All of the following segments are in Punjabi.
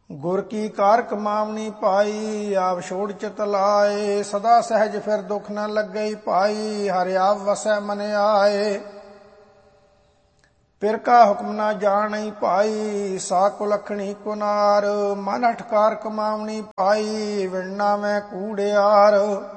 ਗੁਰ ਕੀ ਕਾਰ ਕਮਾਵਣੀ ਪਾਈ, ਆਪ ਛੋੜ ਚਿਤ ਲਾਏ। ਸਦਾ ਸਹਿਜ ਫਿਰ ਦੁਖ ਨ ਲੱਗਈ ਪਾਈ, ਹਰਿ ਆਪ ਵਸੈ ਮਨ ਆਏ। ਪਿਰ ਕਾ ਹੁਕਮ ਨਾ ਜਾਣਈ ਭਾਈ, ਸਾ ਕੁਲਖਣੀ ਕੁਨਾਰ। ਮਨ ਹਠਕਾਰ ਕਮਾਵਣੀ ਪਾਈ, ਵਿਣਨਾ ਮੈਂ ਕੂੜਿਆਰ।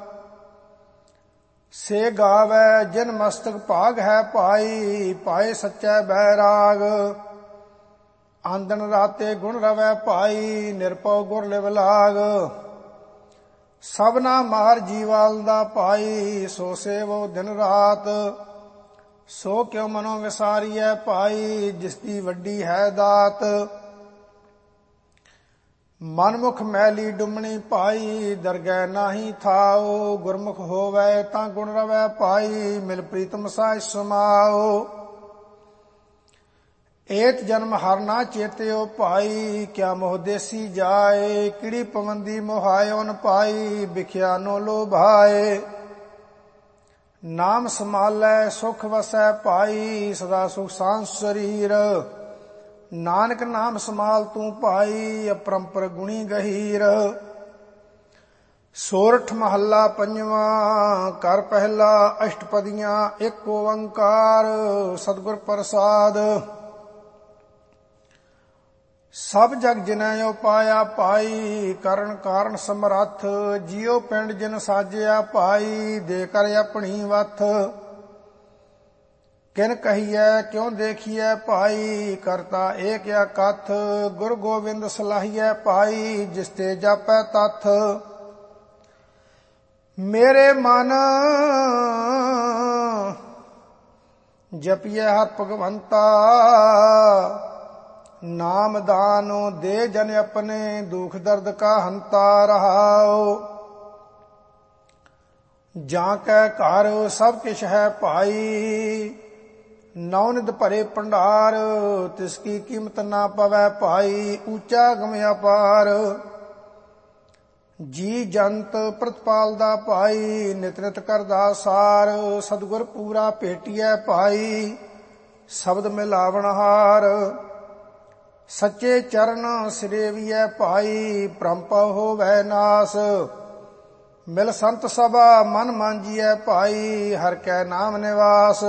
ਸੇ ਗਾਵੈ ਜਿਨ ਮਸਤਕ ਭਾਗ ਹੈ ਪਾਈ, ਪਾਏ ਸੱਚੈ ਬੈਰਾਗ। ਆਂਦਨ ਰਾਤੇ ਗੁਣ ਰਵੈ ਭਾਈ, ਨਿਰਭਉ ਗੁਰ ਲਿਵ ਲਾਗ। ਸਭਨਾ ਮਾਰ ਜੀਵਾਲ ਦਾ ਭਾਈ, ਸੋ ਸੇਵੋ ਦਿਨ ਰਾਤ। ਸੋ ਕਿਉ ਮਨੋ ਵਿਸਾਰੀਐ ਭਾਈ, ਜਿਸ ਦੀ ਵੱਡੀ ਹੈ ਦਾਤ। ਮਨਮੁਖ ਮੈਲੀ ਡੁੰਮਣੀ ਭਾਈ, ਦਰਗਹਿ ਨਾਹੀ ਥਾਓ। ਗੁਰਮੁਖ ਹੋਵੈ ਤਾਂ ਗੁਣ ਰਵੈ ਭਾਈ, ਮਿਲ ਪ੍ਰੀਤਮ ਸਾਇ ਸਮਾਓ। ਏਤ ਜਨਮ ਹਰ ਨਾ ਚੇਤਿਓ ਭਾਈ, ਕਿਆ ਮੋਹ ਦੇਸੀ ਜਾਏ। ਕਿੜੀ ਪਵੰਦੀ ਮੋਹਾਇਓ ਨ ਪਾਈ, ਬਿਖਿਆ ਨੋ ਲੋਭਾਏ। ਨਾਮ ਸਮਾਲੈ ਸੁਖ ਵਸੈ ਭਾਈ, ਸਦਾ ਸੁਖ ਸਾਂਝ ਸਰੀਰ। ਨਾਨਕ ਨਾਮ ਸਮਾਲ ਤੂੰ ਭਾਈ, ਅਪਰੰਪਰ ਗੁਣੀ ਗਹੀਰ। ਸੋਰਠ ਮਹੱਲਾ ਪੰਜਵਾਂ। ਕਰ ਪਹਿਲਾ ਅਸ਼ਟਪਦੀਆਂ ਇੱਕ ਓੰਕਾਰ, ਸਤਿਗੁਰ ਪ੍ਰਸਾਦ। ਸਭ ਜਗ ਜਿਨੈ ਉਪਾਇਆ ਭਾਈ, ਕਰਨ ਕਾਰਨ ਸਮਰੱਥ। ਜਿਉ ਪਿੰਡ ਜਿਨ ਸਾਜਿਆ ਭਾਈ, ਦੇ ਕਰ ਆਪਣੀ ਵਥ। ਕਿਨ ਕਹੀਐ ਕਿਉ ਦੇਖੀਐ ਭਾਈ, ਕਰਤਾ ਏਕ ਅਕਥ। ਗੁਰ ਗੋਬਿੰਦ ਸਲਾਹੀਐ ਭਾਈ, ਜਿਸ ਤੇ ਜਾਪੈ ਤਥ। ਮੇਰੇ ਮਨ ਜਪੀਐ ਹਰ ਭਗਵੰਤਾ, ਨਾਮ ਦਾਨੋ ਦੇ ਜਨ ਆਪਣੇ। ਦੁਖ ਦਰਦ ਕਾ ਹੰਤਾ ਰਹਾਓ। ਜਾਂ ਕੈ ਘਰ ਸਭ ਕਿਛ ਹੈ ਭਾਈ, ਨੌਨਿਧ ਭਰੇ ਭੰਡਾਰ। ਤਿਸ ਕੀ ਕੀਮਤ ਨਾ ਪਵੈ ਭਾਈ, ਊਚਾ ਗਮ ਅਪਾਰ। ਜੀ ਜੰਤ ਪ੍ਰਤਪਾਲ ਦਾ ਭਾਈ, ਨਿਤ ਨਿਤ ਕਰਦਾ ਸਾਰ। ਸਤਿਗੁਰ ਪੂਰਾ ਭੇਟੀਐ ਭਾਈ, ਸ਼ਬਦ ਮਿਲਾਵਣਹਾਰ। ਸੱਚੇ ਚਰਨ ਸਿਰੇਵੀਐ ਭਾਈ, ਭ੍ਰਮਪਉ ਹੋਵੈ ਨਾਸ। ਮਿਲ ਸੰਤ ਸਭਾ ਮਨ ਮਾਂਜੀਐ ਭਾਈ, ਹਰਿ ਕੈ ਨਾਮ ਨਿਵਾਸ।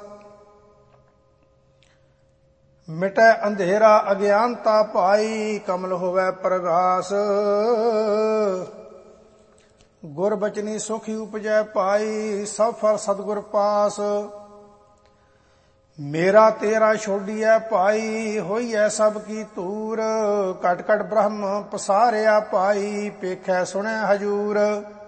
ਮਿਟੈ ਅੰਧੇਰਾ ਅਗਿਆਨਤਾ ਭਾਈ, ਕਮਲ ਹੋਵੈ ਪ੍ਰਗਾਸ। ਗੁਰ ਬਚਨੀ ਸੁਖੀ ਉਪਜੈ ਭਾਈ, ਸਭ ਫਲ ਸਤਿਗੁਰ ਪਾਸ। ਮੇਰਾ ਤੇਰਾ ਛੋਡੀਐ ਭਾਈ, ਹੋਈਐ ਸਭ ਕੀ ਧੂਰ। ਘਟ ਘਟ ਬ੍ਰਹਮ ਪਸਾਰਿਆ ਭਾਈ, ਪੇਖੈ ਸੁਣੈ ਹਜੂਰ।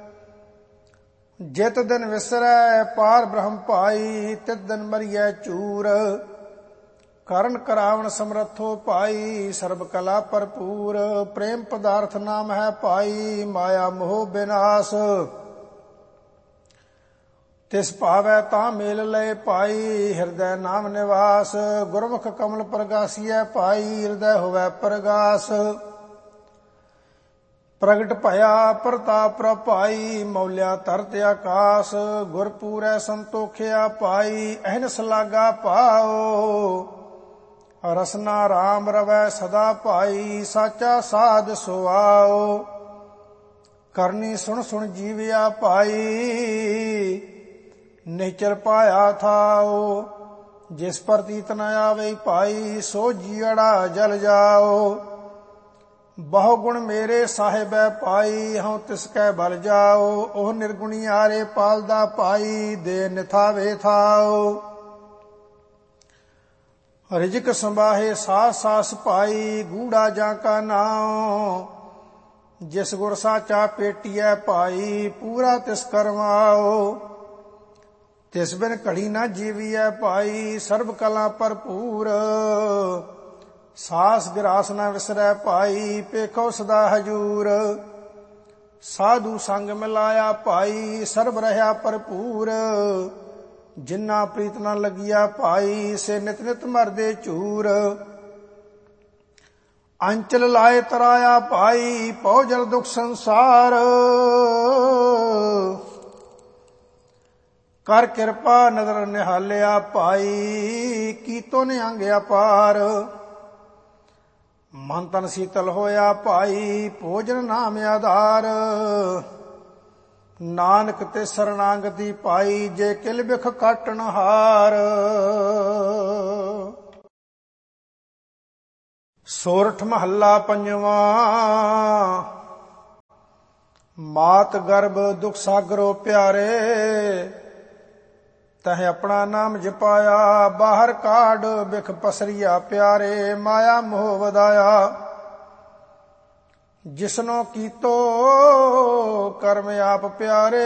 ਜਿਤ ਦਿਨ ਵਿਸਰੈ ਪਾਰ ਬ੍ਰਹਮ ਭਾਈ, ਤਿਤ ਦਿਨ ਮਰੀਐ ਚੂਰ। ਕਰਨ ਕਰਾਵਣ ਸਮਰੱਥੋ ਭਾਈ, ਸਰਬ ਕਲਾ ਭਰਪੂਰ। ਪ੍ਰੇਮ ਪਦਾਰਥ ਨਾਮ ਹੈ ਭਾਈ, ਮਾਇਆ ਮੋਹ ਬਿਨਾਸ਼। ਤਿਸ ਭਾਵੈ ਤਾਂ ਮੇਲ ਲਏ ਭਾਈ, ਹਿਰਦੈ ਨਾਮ ਨਿਵਾਸ। ਗੁਰਮੁਖ ਕਮਲ ਪ੍ਰਗਾਸੀਐ ਭਾਈ, ਹਿਰਦੈ ਹੋਵੈ ਪ੍ਰਗਾਸ। ਪ੍ਰਗਟ ਭਇਆ ਪ੍ਰਤਾਪ ਪ੍ਰਭ ਭਾਈ, ਮੌਲਿਆ ਧਰਤ ਆਕਾਸ। ਗੁਰ ਪੂਰੈ ਸੰਤੋਖਿਆ ਭਾਈ, ਅਹਨਿਸ ਲਾਗਾ ਪਾਓ। ਰਸਨਾ ਰਾਮ ਰਵੈ ਸਦਾ ਭਾਈ, ਸਾਚਾ ਸਾਧ ਸੁਆਓ। ਕਰਨੀ ਸੁਣ ਸੁਣ ਜੀਵਿਆ ਭਾਈ, ਨਿਚਰ ਪਾਇਆ ਥਾਓ। ਜਿਸ ਪ੍ਰਤੀਤ ਨ ਆਵੇ ਭਾਈ, ਸੋ ਜੀਅੜਾ ਜਲ ਜਾਓ। ਬਹੁ ਗੁਣ ਮੇਰੇ ਸਾਹਿਬੈ ਭਾਈ, ਹਉ ਤਿਸ ਕੈ ਬਲ ਜਾਓ। ਉਹ ਨਿਰਗੁਣੀ ਆਰੇ ਪਾਲਦਾ ਭਾਈ, ਦੇ ਨਿਥਾਵੇ ਥਾਓ। ਰਿਜਕ ਸੰਬਾਹੇ ਸਾਸ ਸਾਸ ਭਾਈ, ਗੂੜਾ ਜਾਂ ਕਾ ਨਾਉ। ਜਿਸ ਗੁਰ ਸਾਚਾ ਪੇਟੀਐ ਭਾਈ, ਪੂਰਾ ਤਿਸ ਕਰਵਾਓ। ਤਿਸ ਬਿਨ ਘੜੀ ਨਾ ਜੀਵੀਐ ਭਾਈ, ਸਰਬ ਕਲਾ ਭਰਪੂਰ। ਸਾਸ ਗਿਰਾਸ ਨਾ ਵਿਸਰੈ ਭਾਈ, ਪੇਖੋ ਸਦਾ ਹਜੂਰ। ਸਾਧੂ ਸੰਗ ਮਿਲਾਇਆ ਭਾਈ, ਸਰਬ ਰਹਾ ਭਰਪੂਰ। ਜਿਨਾ ਪ੍ਰੀਤ ਨਾ ਲੱਗਿਆ ਭਾਈ, ਸੇ ਨਿਤ ਨਿਤ ਮਰਦੇ ਝੂਰ। ਅੰਚਲ ਲਾਏ ਤਰਾਇਆ ਭਾਈ, ਪਉ ਜਲ ਦੁਖ ਸੰਸਾਰ। ਕਰ ਕਿਰਪਾ ਨਦਰ ਨਿਹਾਲਿਆ ਭਾਈ, ਕੀਤੋ ਨਿਹੰਗ ਅਪਾਰ। ਮਨ ਤਨ ਸੀਤਲ ਹੋਇਆ ਭਾਈ, ਭੋਜਨ ਨਾਮ ਆਧਾਰ। ਨਾਨਕ ਤੇ ਸਰਨਾਗਤੀ ਪਾਈ, ਜੇ ਕਿਲ ਬਿਖ ਕਾਟਣ ਹਾਰ। ਸੋਰਠ ਮਹੱਲਾ ਪੰਜਵਾਂ। ਮਾਤ ਗਰਭ ਦੁਖ ਸਾਗਰੋ ਪਿਆਰੇ, ਤਹ ਆਪਣਾ ਨਾਮ ਜਪਾਇਆ। ਬਾਹਰ ਕਾਢ ਬਿਖ ਪਸਰੀਆ ਪਿਆਰੇ, ਮਾਇਆ ਮੋਹ ਵਧਾਇਆ। ਜਿਸਨੋ ਕੀਤੋ ਕਰਮ ਆਪ ਪਿਆਰੇ,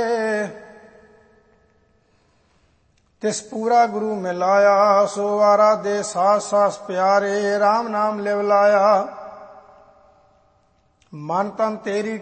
ਤਿਸ ਪੂਰਾ ਗੁਰੂ ਮਿਲਾਇਆ। ਸੋ ਆਰਾਧੇ ਸਾਸ ਸਾਸ ਪਿਆਰੇ, RAM ਨਾਮ ਲਿਵ ਲਾਇਆ। ਮਨ ਤਨ ਤੇਰੀ